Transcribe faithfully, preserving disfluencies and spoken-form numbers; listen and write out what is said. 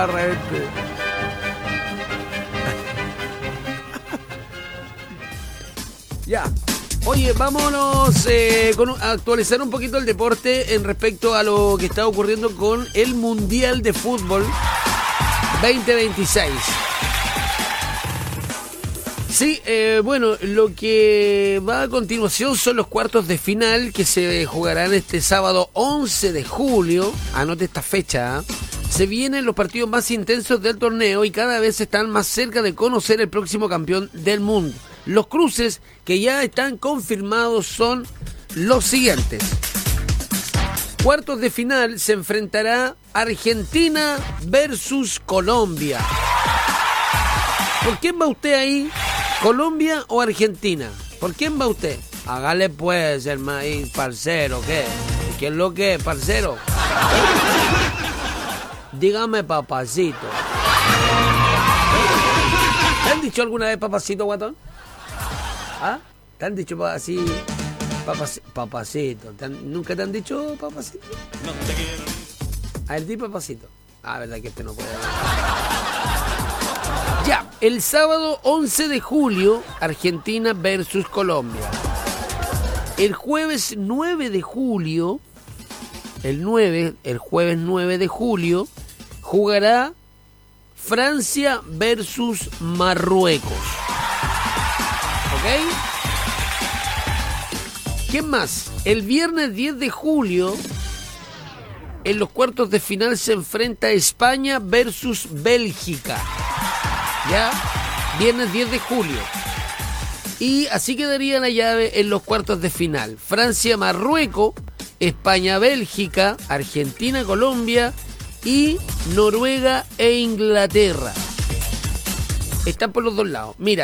barra este. Ya. Oye, vámonos eh, con, a actualizar un poquito el deporte en respecto a lo que está ocurriendo con el Mundial de Fútbol veinte veintiséis. Sí, eh, bueno, lo que va a continuación son los cuartos de final que se jugarán este sábado once de julio. Anote esta fecha, ¿eh? Se vienen los partidos más intensos del torneo y cada vez están más cerca de conocer el próximo campeón del mundo. Los cruces que ya están confirmados son los siguientes. Cuartos de final se enfrentará Argentina versus Colombia. ¿Por quién va usted ahí? ¿Colombia o Argentina? ¿Por quién va usted? Hágale pues el maíz, parcero, ¿qué? ¿Qué es lo que es, parcero? Dígame, papacito. ¿Te han dicho alguna vez papacito, guatón? ¿Ah? ¿Te han dicho así, papac- papacito? ¿Te han, ¿Nunca te han dicho papacito? No te quiero. A él di papacito. Ah, verdad que este no puede. Ya, el sábado once de julio, Argentina versus Colombia. El jueves nueve de julio, el nueve, el jueves nueve de julio, jugará Francia versus Marruecos. ¿Ok? ¿Quién más? El viernes diez de julio, en los cuartos de final se enfrenta España versus Bélgica. ¿Ya? Viernes diez de julio. Y así quedaría la llave en los cuartos de final. Francia-Marruecos, España-Bélgica, Argentina-Colombia y Noruega e Inglaterra. Están por los dos lados. Mira,